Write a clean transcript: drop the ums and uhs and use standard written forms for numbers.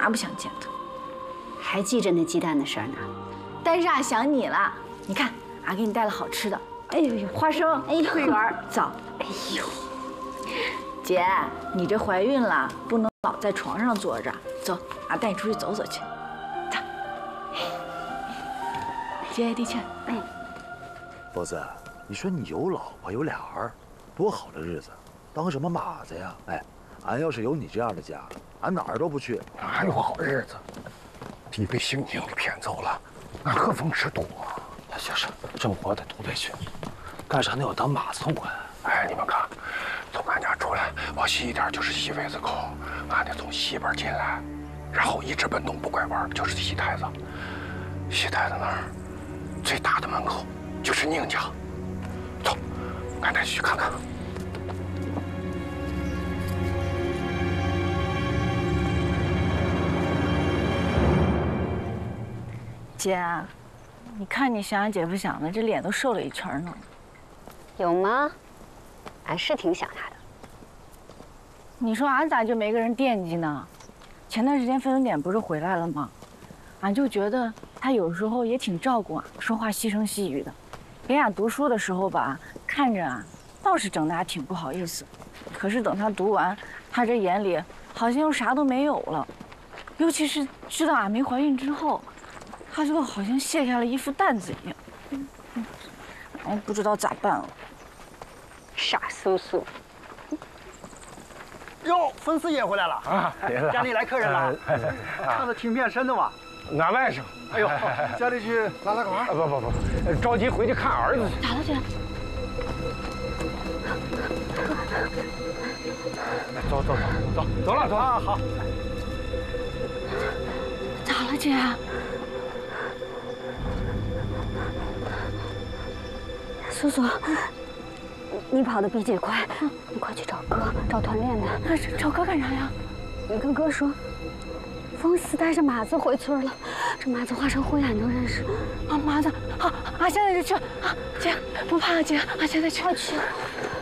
俺不想见他。 还记着那鸡蛋的事儿呢？ 但是俺想你了，你看，俺给你带了好吃的。哎呦，花生，哎呦，桂圆，走。哎呦，姐，你这怀孕了，不能老在床上坐着，走，俺带你出去走走去。走。接地气。哎， 波子，你说你有老婆有俩儿，多好的日子，当什么马子呀？哎，俺要是有你这样的家，俺哪儿都不去。 哪有好日子？地被刑警给骗走了，俺何风吃多？ 行，生活得都得去，干啥呢要当马子管？ 哎，你们看，从俺家出来往西一点就是西围子口，俺得从西边进来，然后一直奔东不拐弯就是西台子。西台子那儿最大的门口就是宁家，走，俺带你去看看。 姐，你看你想俺姐夫想的，这脸都瘦了一圈呢。 有吗？俺是挺想他的。 你说俺咋就没个人惦记呢？前段时间分点不是回来了吗？俺就觉得他有时候也挺照顾俺，说话细声细语的。给俺读书的时候吧，看着俺倒是整得还挺不好意思。可是等他读完，他这眼里好像又啥都没有了。尤其是知道俺没怀孕之后，他就好像卸下了一副担子一样。俺不知道咋办了。 傻叔叔。 哟，粉丝爷回来了啊！ 家里来客人了，看着挺面神的嘛。 俺外甥。 哎呦，家里去拉拉杆？ 不，着急回去看儿子去。 咋了姐？ 走了啊，好。 咋了姐？ 叔叔，你跑得比姐快，你快去找哥，找团练的。 找哥干啥呀？ 你跟哥说，风四带着马子回村了，这马子化成灰俺都认识。 啊，马子，好，俺现在就去。啊，姐，不怕姐，俺现在去。 快去。